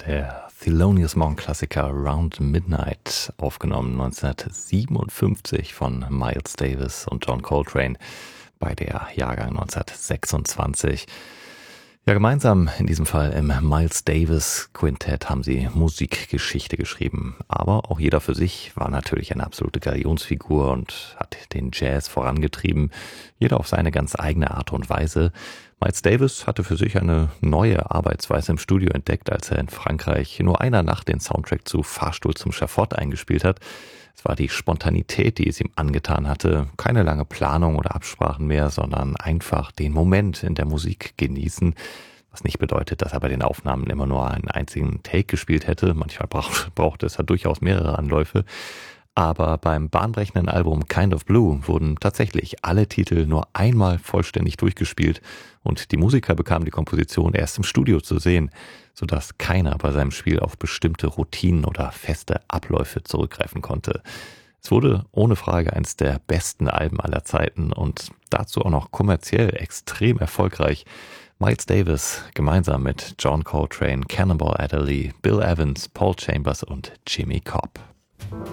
der Thelonious Monk-Klassiker Round Midnight, aufgenommen 1957 von Miles Davis und John Coltrane bei der Jahrgang 1926. Ja, gemeinsam in diesem Fall im Miles Davis Quintett haben sie Musikgeschichte geschrieben. Aber auch jeder für sich war natürlich eine absolute Galionsfigur und hat den Jazz vorangetrieben. Jeder auf seine ganz eigene Art und Weise. Miles Davis hatte für sich eine neue Arbeitsweise im Studio entdeckt, als er in Frankreich nur einer Nacht den Soundtrack zu Fahrstuhl zum Schafott eingespielt hat. Es war die Spontanität, die es ihm angetan hatte. Keine lange Planung oder Absprachen mehr, sondern einfach den Moment in der Musik genießen. Was nicht bedeutet, dass er bei den Aufnahmen immer nur einen einzigen Take gespielt hätte. Manchmal brauchte es ja durchaus mehrere Anläufe. Aber beim bahnbrechenden Album Kind of Blue wurden tatsächlich alle Titel nur einmal vollständig durchgespielt und die Musiker bekamen die Komposition erst im Studio zu sehen, sodass keiner bei seinem Spiel auf bestimmte Routinen oder feste Abläufe zurückgreifen konnte. Es wurde ohne Frage eines der besten Alben aller Zeiten und dazu auch noch kommerziell extrem erfolgreich. Miles Davis gemeinsam mit John Coltrane, Cannonball Adderley, Bill Evans, Paul Chambers und Jimmy Cobb.